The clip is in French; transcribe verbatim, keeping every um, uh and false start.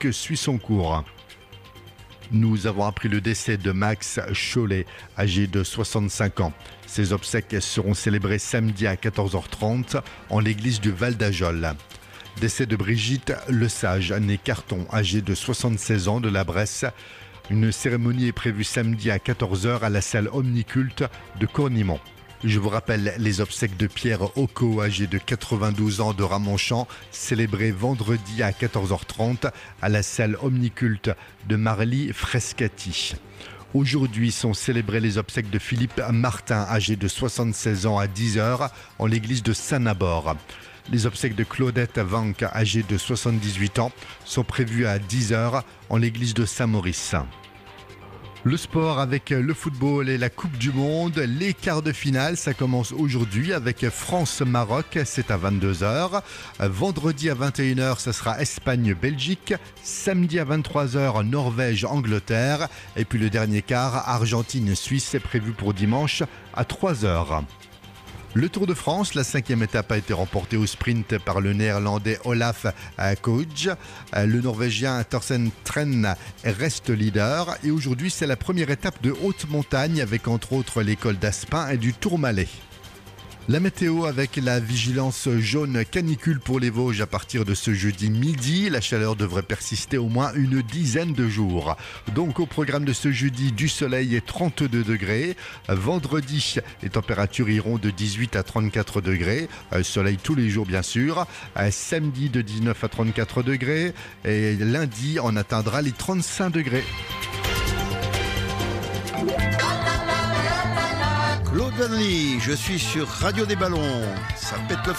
politique suit son cours. Nous avons appris le décès de Max Chollet, âgé de soixante-cinq ans. Ses obsèques seront célébrées samedi à quatorze heures trente en l'église du Val d'Ajol. Décès de Brigitte Lesage, née Carton, âgée de soixante-seize ans, de la Bresse. Une cérémonie est prévue samedi à quatorze heures à la salle Omniculte de Cournimont. Je vous rappelle les obsèques de Pierre Occo, âgé de quatre-vingt-douze ans, de Ramonchamp, célébrées vendredi à quatorze heures trente à la salle Omniculte de Marly Frescati. Aujourd'hui sont célébrées les obsèques de Philippe Martin, âgé de soixante-seize ans, à dix heures en l'église de Saint-Nabor. Les obsèques de Claudette Vanck, âgée de soixante-dix-huit ans, sont prévues à dix heures en l'église de Saint-Maurice. Le sport avec le football et la Coupe du Monde, les quarts de finale, ça commence aujourd'hui avec France-Maroc, c'est à vingt-deux heures. Vendredi à vingt et une heures, ce sera Espagne-Belgique. Samedi à vingt-trois heures, Norvège-Angleterre. Et puis le dernier quart, Argentine-Suisse, est prévu pour dimanche à trois heures. Le Tour de France, la cinquième étape a été remportée au sprint par le néerlandais Olaf Kooj. Le norvégien Thorsten Tren reste leader. Et aujourd'hui, c'est la première étape de haute montagne avec entre autres les cols d'Aspin et du Tourmalet. La météo avec la vigilance jaune canicule pour les Vosges à partir de ce jeudi midi. La chaleur devrait persister au moins une dizaine de jours. Donc au programme de ce jeudi, du soleil et trente-deux degrés. Vendredi, les températures iront de dix-huit à trente-quatre degrés. Soleil tous les jours bien sûr. Samedi de dix-neuf à trente-quatre degrés. Et lundi, on atteindra les trente-cinq degrés. Claude Vanely, je suis sur Radio des Ballons. Ça pète le